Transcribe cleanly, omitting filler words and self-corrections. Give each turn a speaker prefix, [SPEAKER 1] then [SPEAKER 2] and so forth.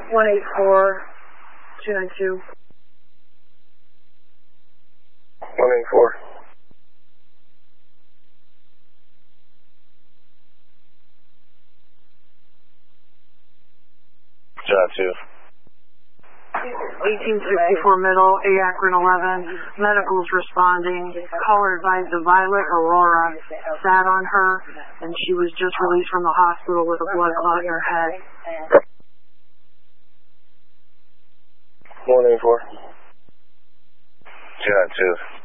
[SPEAKER 1] 184, 292.
[SPEAKER 2] 184. John 2.
[SPEAKER 1] 1864 middle, Akron 11. Medical's responding. Caller advised the Violet Aurora sat on her, and she was just released from the hospital with a blood clot in her head.
[SPEAKER 2] 184. John 2.